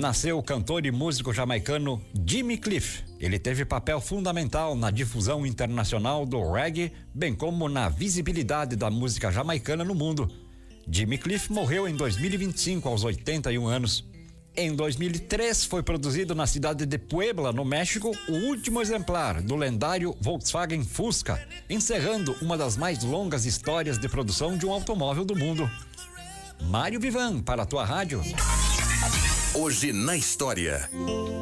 nasceu o cantor e músico jamaicano Jimmy Cliff. Ele teve papel fundamental na difusão internacional do reggae, bem como na visibilidade da música jamaicana no mundo. Jimmy Cliff morreu em 2025, aos 81 anos. Em 2003, foi produzido na cidade de Puebla, no México, o último exemplar do lendário Volkswagen Fusca, encerrando uma das mais longas histórias de produção de um automóvel do mundo. Mário Vivan, para a tua rádio. Hoje na história.